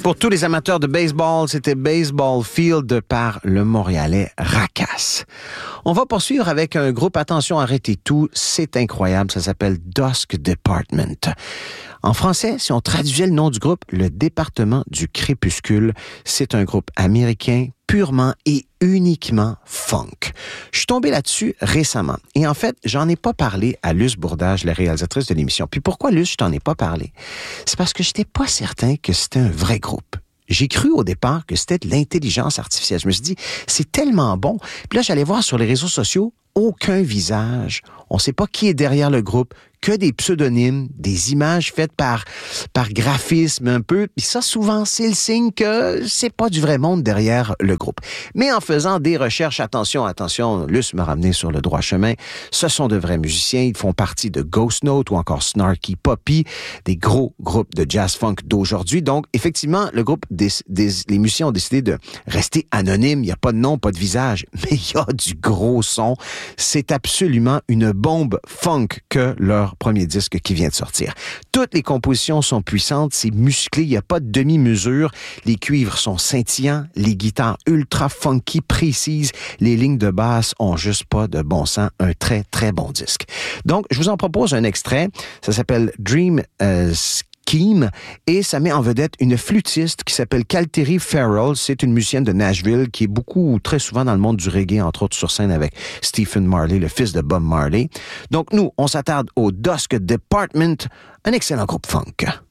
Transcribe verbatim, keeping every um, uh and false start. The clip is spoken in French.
Pour tous les amateurs de baseball, c'était Baseball Field par le Montréalais Racasse. On va poursuivre avec un groupe, attention, arrêtez tout, c'est incroyable, ça s'appelle Dusk Department. En français, si on traduisait le nom du groupe, le département du crépuscule, c'est un groupe américain purement et uniquement funk. Je suis tombé là-dessus récemment. Et en fait, j'en ai pas parlé à Luce Bourdage, la réalisatrice de l'émission. Puis pourquoi, Luce, je t'en ai pas parlé? C'est parce que j'étais pas certain que c'était un vrai groupe. J'ai cru au départ que c'était de l'intelligence artificielle. Je me suis dit, c'est tellement bon. Puis là, j'allais voir sur les réseaux sociaux, aucun visage. On sait pas qui est derrière le groupe, que des pseudonymes, des images faites par, par graphisme un peu. Puis ça, souvent, c'est le signe que c'est pas du vrai monde derrière le groupe. Mais en faisant des recherches, attention, attention, Luce m'a ramené sur le droit chemin. Ce sont de vrais musiciens. Ils font partie de Ghost Note ou encore Snarky Puppy, des gros groupes de jazz funk d'aujourd'hui. Donc, effectivement, le groupe, des, des, les musiciens ont décidé de rester anonymes. Il n'y a pas de nom, pas de visage, mais il y a du gros son. C'est absolument une bombe funk que leur premier disque qui vient de sortir. Toutes les compositions sont puissantes, c'est musclé, il n'y a pas de demi-mesure, les cuivres sont scintillants, les guitares ultra funky précises, les lignes de basse ont juste pas de bon sens, un très très bon disque. Donc, je vous en propose un extrait, ça s'appelle Dream euh, Scheme, et ça met en vedette une flûtiste qui s'appelle Kalteri Farrell. C'est une musicienne de Nashville qui est beaucoup, très souvent dans le monde du reggae, entre autres sur scène avec Stephen Marley, le fils de Bob Marley. Donc nous, on s'attarde au Dusk Department, un excellent groupe funk.